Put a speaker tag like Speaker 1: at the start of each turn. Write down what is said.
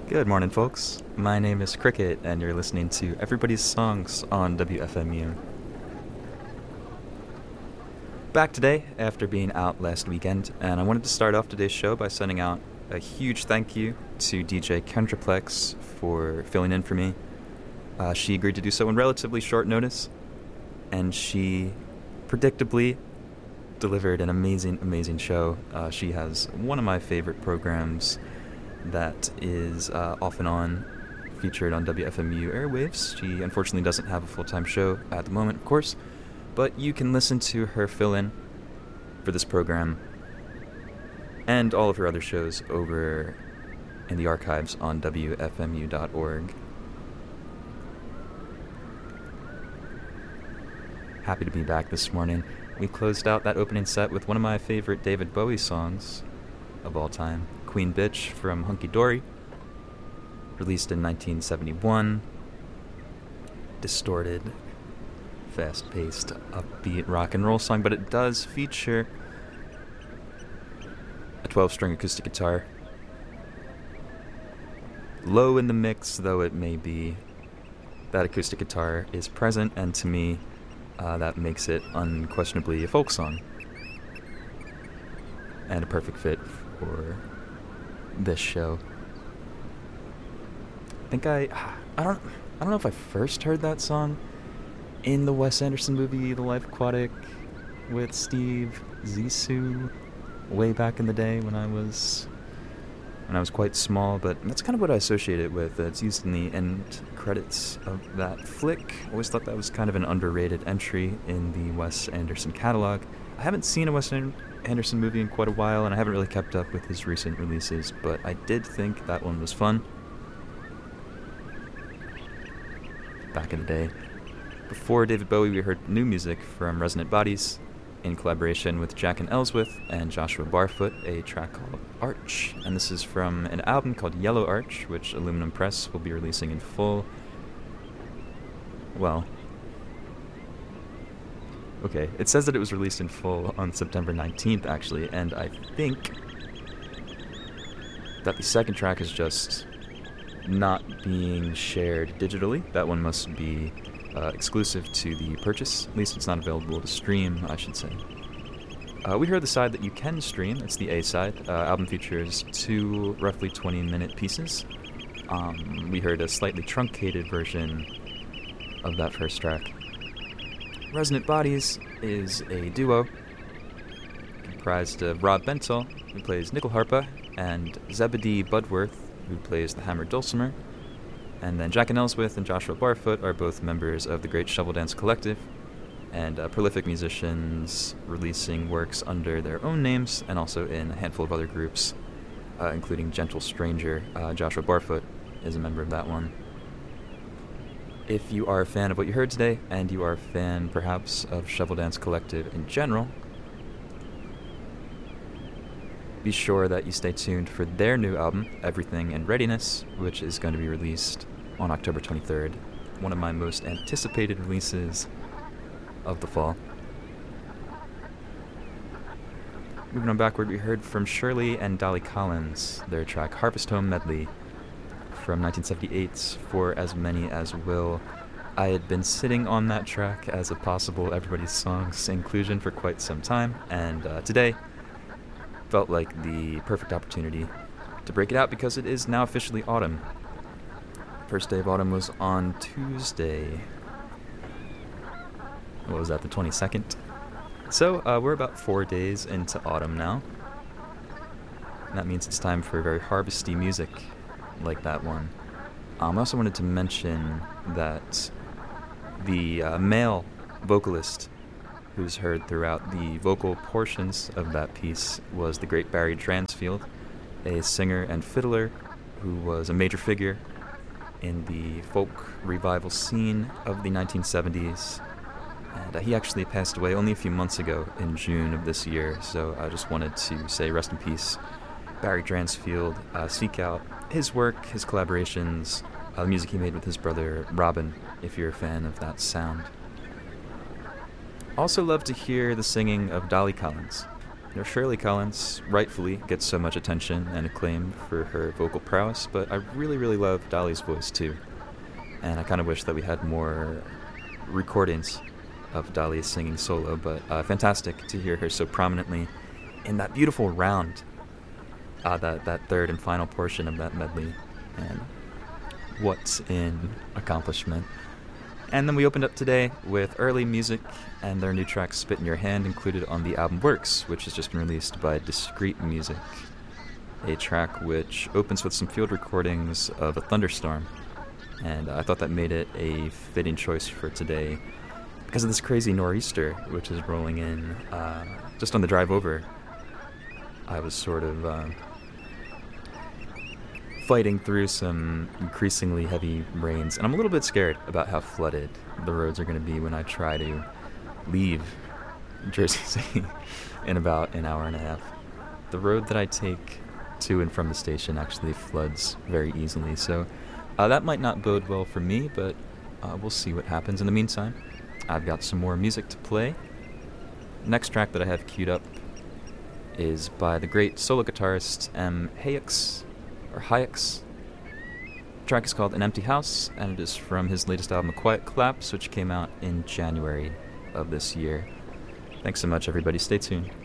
Speaker 1: Good morning, folks. My name is Cricket, and you're listening to Everybody's Songs on WFMU. Back today after being out last weekend, and I wanted to start off today's show by sending out a huge thank you to DJ Kendraplex for filling in for me. She agreed to do so in relatively short notice, and she predictably delivered an amazing show. She has one of my favorite programs that is off and on, featured on WFMU airwaves. She unfortunately doesn't have a full-time show at the moment, of course, but you can listen to her fill-in for this program and all of her other shows over in the archives on WFMU.org. Happy to be back this morning. We closed out that opening set with one of my favorite David Bowie songs of all time, Queen Bitch from Hunky Dory, released in 1971. Distorted, fast-paced, upbeat rock and roll song, but it does feature a 12-string acoustic guitar. Low in the mix, though it may be, that acoustic guitar is present, and to me, that makes it unquestionably a folk song. And a perfect fit for this show. I think I don't know if I first heard that song in the Wes Anderson movie The Life Aquatic with Steve Zissou way back in the day when I was quite small, but that's kind of what I associate it with. It's used in the end credits of that flick. Always thought that was kind of an underrated entry in the Wes Anderson catalog. I haven't seen a Wes Anderson movie in quite a while, and I haven't really kept up with his recent releases, but I did think that one was fun back in the day. Before David Bowie, we heard new music from Resonant Bodies in collaboration with Jack and Ellsworth and Joshua Barfoot, a track called Arch, and this is from an album called Yellow Arch, which Aluminum Press will be releasing in full. Well, okay, it says that it was released in full on September 19th, actually, and I think that the second track is just not being shared digitally. That one must be exclusive to the purchase. At least it's not available to stream, I should say. We heard the side that you can stream. It's the A side. Album features two roughly 20-minute pieces. We heard a slightly truncated version of that first track. Resonant Bodies is a duo comprised of Rob Bentel, who plays nickel harpa, and Zebedee Budworth, who plays the hammered dulcimer. And then Jack and Ellsworth and Joshua Barfoot are both members of the Great Shovel Dance Collective, and prolific musicians releasing works under their own names and also in a handful of other groups, including Gentle Stranger. Joshua Barfoot is a member of that one. If you are a fan of what you heard today, and you are a fan perhaps of Shovel Dance Collective in general, be sure that you stay tuned for their new album, Everything in Readiness, which is going to be released on October 23rd, one of my most anticipated releases of the fall. Moving on backward, we heard from Shirley and Dolly Collins, their track Harvest Home Medley from 1978's For As Many As Will. I had been sitting on that track as a possible Everybody's Songs inclusion for quite some time, and today felt like the perfect opportunity to break it out because it is now officially autumn. First day of autumn was on Tuesday. What was that, the 22nd? So we're about 4 days into autumn now. And that means it's time for very harvesty music like that one. I also wanted to mention that the male vocalist who's heard throughout the vocal portions of that piece was the great Barry Dransfield, a singer and fiddler who was a major figure in the folk revival scene of the 1970s. And he actually passed away only a few months ago in June of this year, so I just wanted to say rest in peace, Barry Dransfield. Seek out his work, his collaborations, the music he made with his brother Robin, if you're a fan of that sound. Also love to hear the singing of Dolly Collins. Shirley Collins rightfully gets so much attention and acclaim for her vocal prowess, but I really, really love Dolly's voice too. And I kind of wish that we had more recordings of Dolly singing solo, but fantastic to hear her so prominently in that beautiful round, that third and final portion of that medley. And what's in accomplishment. And then we opened up today with Early Music and their new track Spit in Your Hand, included on the album Works, which has just been released by Discreet Music. A track which opens with some field recordings of a thunderstorm. And I thought that made it a fitting choice for today because of this crazy nor'easter which is rolling in. Just on the drive over, I was sort of fighting through some increasingly heavy rains, and I'm a little bit scared about how flooded the roads are going to be when I try to leave Jersey City in about an hour and a half. The road that I take to and from the station actually floods very easily, so that might not bode well for me, but we'll see what happens. In the meantime, I've got some more music to play. Next track that I have queued up is by the great solo guitarist M. Hayeks. The track is called An Empty House, and it is from his latest album, A Quiet Collapse, which came out in January of this year. Thanks so much, everybody. Stay tuned.